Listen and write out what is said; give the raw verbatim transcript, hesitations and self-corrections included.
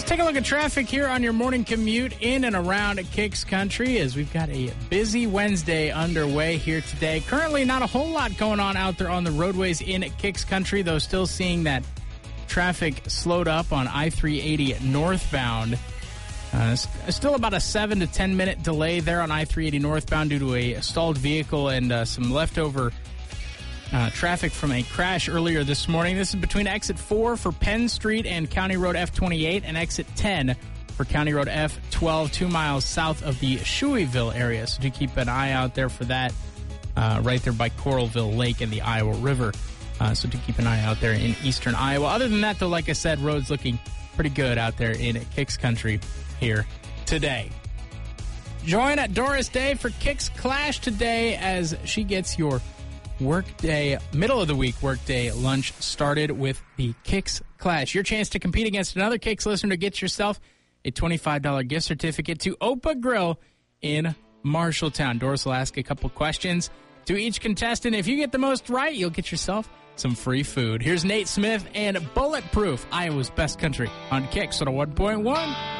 Take a look at traffic here on your morning commute in and around Kicks Country as we've got a busy Wednesday underway here today. Currently, not a whole lot going on out there on the roadways in Kicks Country, though still seeing that traffic slowed up on I three eighty northbound. Uh, still about a seven to ten minute delay there on I three eighty northbound due to a stalled vehicle and uh, some leftover Uh, traffic from a crash earlier this morning. This is between exit four for Penn Street and County Road F twenty-eight and exit ten for County Road F twelve, two miles south of the Shoeyville area. So do keep an eye out there for that uh, right there by Coralville Lake and the Iowa River. Uh, so do keep an eye out there in eastern Iowa. Other than that, though, like I said, roads looking pretty good out there in Kicks Country here today. Join Doris Day for Kicks Clash today as she gets your workday, middle of the week workday lunch started with the Kicks Clash. Your chance to compete against another Kicks listener to get yourself a twenty-five dollars gift certificate to Opa Grill in Marshalltown. Doris will ask a couple questions to each contestant. If you get the most right, you'll get yourself some free food. Here's Nate Smith and Bulletproof, Iowa's Best Country on Kicks on a one point one.